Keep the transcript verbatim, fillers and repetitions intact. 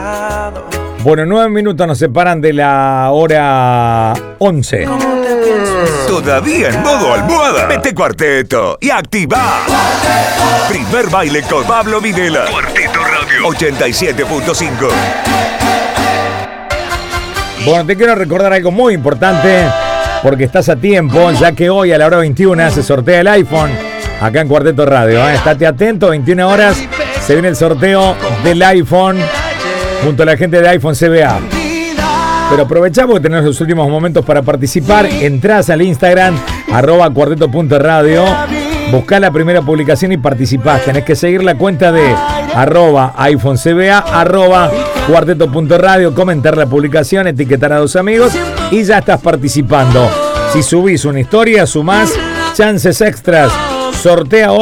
Bueno, nueve minutos nos separan de la hora once. Todavía en modo almohada. Mete Cuarteto y activa. Primer baile con Pablo Videla. Cuarteto Radio ochenta y siete punto cinco. Bueno, te quiero recordar algo muy importante porque estás a tiempo, ya que hoy a la hora veintiuna se sortea el iPhone acá en Cuarteto Radio. ¿eh? Estate atento, veintiuna horas se viene el sorteo del iPhone junto a la gente de iPhone C B A. Pero aprovechamos que tenemos los últimos momentos para participar. Entrás al Instagram, arroba cuarteto.radio, buscá la primera publicación y participás. Tenés que seguir la cuenta de arroba iPhone C B A, arroba cuarteto.radio, comentar la publicación, etiquetar a dos amigos y ya estás participando. Si subís una historia, sumás chances extras. Sortea hoy.